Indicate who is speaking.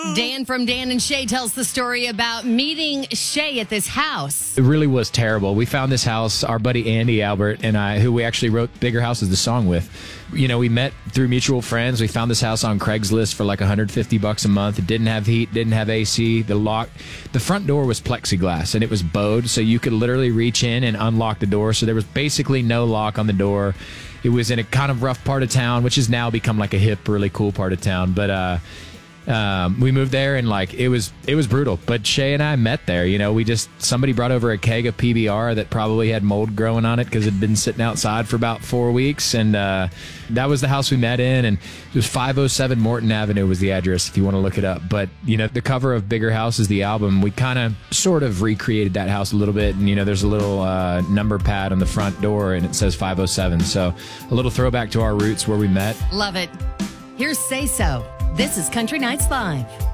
Speaker 1: Dan from Dan and Shay tells the story about meeting Shay at this house.
Speaker 2: It really was terrible. We found this house, our buddy Andy Albert and I, who we actually wrote Bigger House is the song with. You know, we met through mutual friends. We found this house on Craigslist for like $150 a month. It didn't have heat, didn't have AC. The front door was plexiglass and it was bowed, so you could literally reach in and unlock the door. So there was basically no lock on the door. It was in a kind of rough part of town, which has now become like a hip, really cool part of town. But we moved there and like it was brutal. But Shay and I met there. You know, somebody brought over a keg of PBR that probably had mold growing on it because it had been sitting outside for about 4 weeks. And that was the house we met in. And it was 507 Morton Avenue was the address if you want to look it up. But, you know, the cover of Bigger House is the album. We kind of sort of recreated that house a little bit. And, you know, there's a little number pad on the front door and it says 507. So a little throwback to our roots where we met.
Speaker 1: Love it. Here's Say So. This is Country Nights Live.